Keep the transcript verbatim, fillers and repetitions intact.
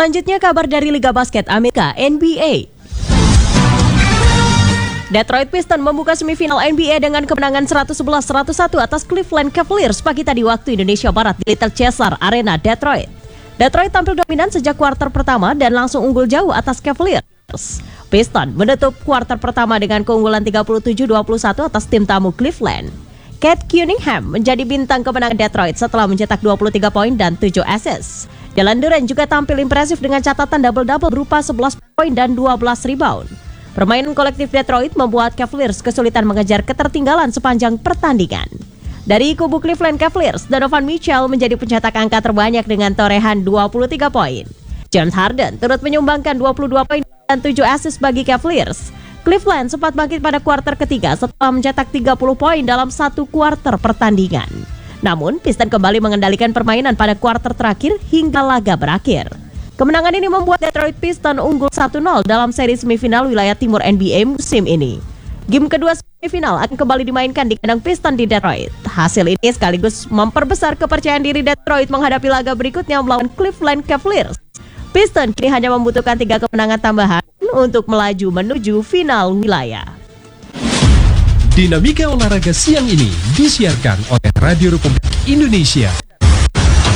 Selanjutnya kabar dari Liga Basket Amerika N B A. Detroit Pistons membuka semifinal N B A dengan kemenangan seratus sebelas seratus satu atas Cleveland Cavaliers pagi tadi waktu Indonesia Barat di Little Caesars Arena, Detroit. Detroit tampil dominan sejak kuarter pertama dan langsung unggul jauh atas Cavaliers. Pistons menutup kuarter pertama dengan keunggulan tiga puluh tujuh dua puluh satu atas tim tamu Cleveland. Kate Cunningham menjadi bintang kemenangan Detroit setelah mencetak dua puluh tiga poin dan tujuh assist. Jalen Duren juga tampil impresif dengan catatan double-double berupa sebelas poin dan dua belas rebound. Permainan kolektif Detroit membuat Cavaliers kesulitan mengejar ketertinggalan sepanjang pertandingan. Dari kubu Cleveland Cavaliers, Donovan Mitchell menjadi pencetak angka terbanyak dengan torehan dua puluh tiga poin. James Harden turut menyumbangkan dua puluh dua poin dan tujuh assist bagi Cavaliers. Cleveland sempat bangkit pada kuarter ketiga setelah mencetak tiga puluh poin dalam satu kuarter pertandingan. Namun, Pistons kembali mengendalikan permainan pada kuarter terakhir hingga laga berakhir. Kemenangan ini membuat Detroit Pistons unggul satu nol dalam seri semifinal wilayah timur N B A musim ini. Game kedua semifinal akan kembali dimainkan di kandang Pistons di Detroit. Hasil ini sekaligus memperbesar kepercayaan diri Detroit menghadapi laga berikutnya melawan Cleveland Cavaliers. Pistons kini hanya membutuhkan tiga kemenangan tambahan untuk melaju menuju final wilayah. Dinamika olahraga siang ini disiarkan oleh Radio Republik Indonesia.